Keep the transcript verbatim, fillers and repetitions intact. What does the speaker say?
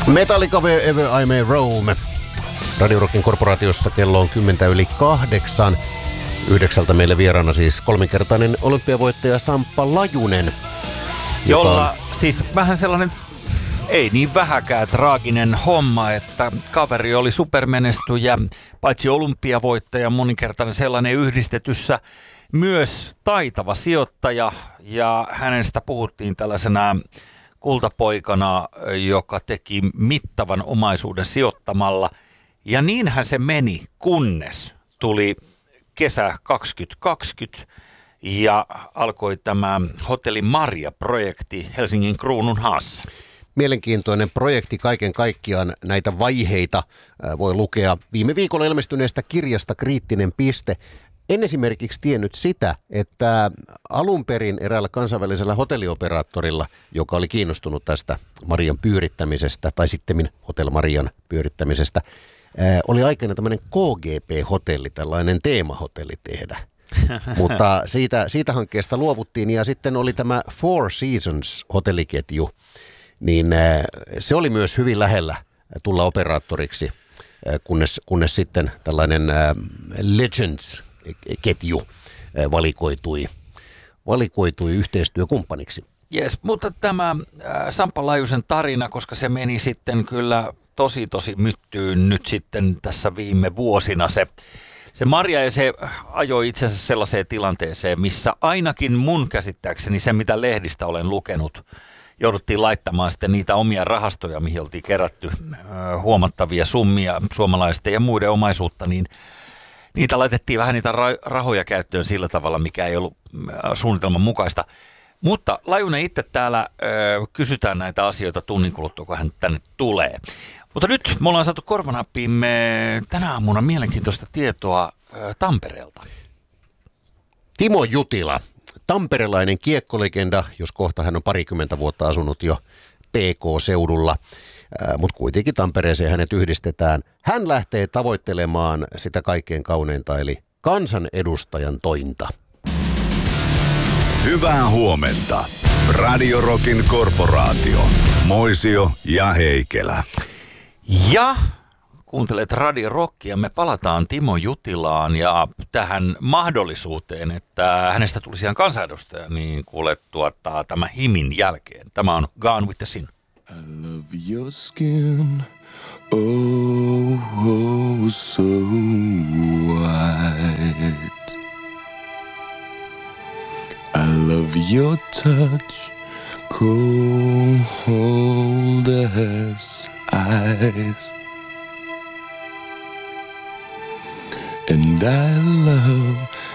Metallica Wherever I May Roam. Radio Rockin korporaatiossa kello on kymmentä yli kahdeksan. Yhdeksältä meille vieraana siis kolminkertainen olympiavoittaja Samppa Lajunen. Jolla on siis vähän sellainen, ei niin vähäkään traaginen homma, että kaveri oli supermenestyjä, paitsi olympiavoittaja, moninkertainen sellainen yhdistetyssä, myös taitava sijoittaja, ja hänestä puhuttiin tällaisena kultapoikana, joka teki mittavan omaisuuden sijoittamalla. Ja niinhän se meni, kunnes tuli kesä kaksituhattakaksikymmentä ja alkoi tämä Hotelli Maria-projekti Helsingin Kruunun Haassa. Mielenkiintoinen projekti kaiken kaikkiaan. Näitä vaiheita voi lukea viime viikolla ilmestyneestä kirjasta Kriittinen piste. En esimerkiksi tiennyt sitä, että alun perin eräällä kansainvälisellä hotellioperaattorilla, joka oli kiinnostunut tästä Marian pyörittämisestä, tai sittemmin Hotel Marian pyörittämisestä, oli aikana tämmöinen K G P-hotelli, tällainen teemahotelli tehdä. Mutta siitä, siitä hankkeesta luovuttiin, ja sitten oli tämä Four Seasons-hotelliketju, niin se oli myös hyvin lähellä tulla operaattoriksi, kunnes, kunnes sitten tällainen Legends-ketju valikoitui, valikoitui yhteistyökumppaniksi. Jes, mutta tämä Samppa Lajusen tarina, koska se meni sitten kyllä tosi tosi myttyyn nyt sitten tässä viime vuosina se, se Maria, ja se ajoi itse asiassa sellaiseen tilanteeseen, missä ainakin mun käsittääkseni se, mitä lehdistä olen lukenut, jouduttiin laittamaan sitten niitä omia rahastoja, mihin oltiin kerätty huomattavia summia suomalaisten ja muiden omaisuutta, niin niitä laitettiin vähän niitä rahoja käyttöön sillä tavalla, mikä ei ollut suunnitelman mukaista. Mutta Lajunen itse täällä ö, kysytään näitä asioita tunnin kuluttua, kun hän tänne tulee. Mutta nyt me ollaan saatu korvanappiimme tänä aamuna mielenkiintoista tietoa ö, Tampereelta. Timo Jutila, tamperelainen kiekkolegenda, jos kohta hän on parikymmentä vuotta asunut jo P K-seudulla, mutta kuitenkin Tampereeseen hänet yhdistetään. Hän lähtee tavoittelemaan sitä kaikkein kauneinta, eli kansanedustajan tointa. Hyvää huomenta. Radio Rockin korporaatio. Moisio ja Heikelä. Ja kuuntelet Radio Rockia. Me palataan Timo Jutilaan ja tähän mahdollisuuteen, että hänestä tulisi ihan kansanedustaja, niin kuulet tuottaa tämä Himin jälkeen. Tämä on Gone with the Sin. I love your skin, oh, oh so white. I love your touch, cold as ice. And I love